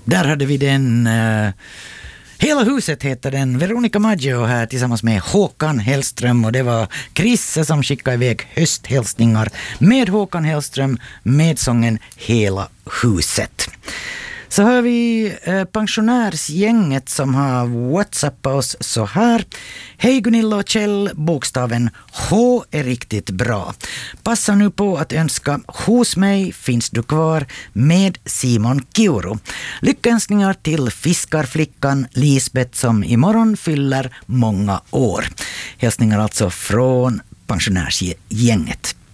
Där hade vi den... Hela huset heter den. Veronica Maggio här tillsammans med Håkan Hellström. Och det var Krisse som skickade iväg hösthälsningar med Håkan Hellström med sången Hela huset. Så har vi pensionärsgänget som har WhatsAppat oss så här. Hej Gunilla och Kjell, bokstaven H är riktigt bra. Passa nu på att önska hos mig finns du kvar med Simon Kiuru. Lyckönskningar till fiskarflickan Lisbeth som imorgon fyller många år. Hälsningar alltså från pensionärsgänget.